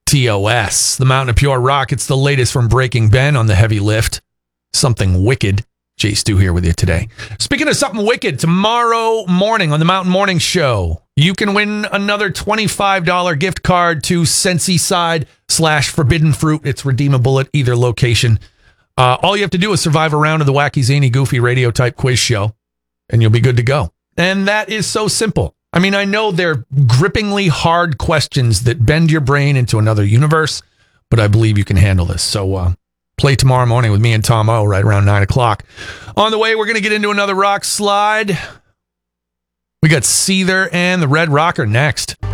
TOS, the Mountain of Pure Rock. It's the latest from Breaking Ben on the heavy lift. Something wicked. Jay Stu here with you today. Speaking of something wicked, tomorrow morning on the Mountain Morning Show, you can win another $25 gift card to Sensey-Side/Forbidden Fruit. It's redeemable at either location. All you have to do is survive a round of the wacky, zany, goofy radio type quiz show, and you'll be good to go. And that is so simple. I mean, I know they're grippingly hard questions that bend your brain into another universe, but I believe you can handle this. So play tomorrow morning with me and Tom O right around 9 o'clock. On the way, we're going to get into another rock slide. We got Seether and the Red Rocker next.